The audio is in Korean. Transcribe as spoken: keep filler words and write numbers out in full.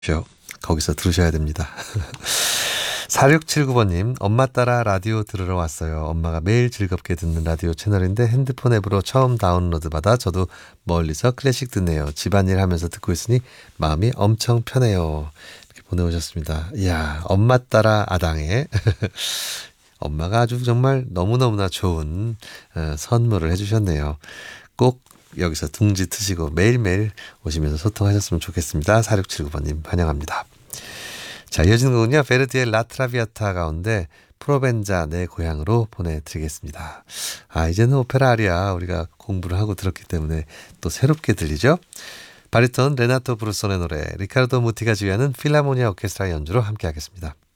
쇼. 거기서 들으셔야 됩니다. 사육칠구 번님, 엄마 따라 라디오 들으러 왔어요. 엄마가 매일 즐겁게 듣는 라디오 채널인데 핸드폰 앱으로 처음 다운로드 받아 저도 멀리서 클래식 듣네요. 집안일 하면서 듣고 있으니 마음이 엄청 편해요. 이렇게 보내오셨습니다. 이야, 엄마 따라 아당에 엄마가 아주 정말 너무너무나 좋은 어, 선물을 해주셨네요. 꼭 여기서 둥지 트시고 매일매일 오시면서 소통하셨으면 좋겠습니다. 사육칠구 번님 환영합니다. 자, 이어지는 곡은요, 베르디의 라트라비아타 가운데 프로벤자 내 고향으로 보내드리겠습니다. 아, 이제는 오페라 아리아 우리가 공부를 하고 들었기 때문에 또 새롭게 들리죠? 바리톤 레나토 브루손의 노래, 리카르도 무티가 지휘하는 필라모니아 오케스트라 연주로 함께 하겠습니다.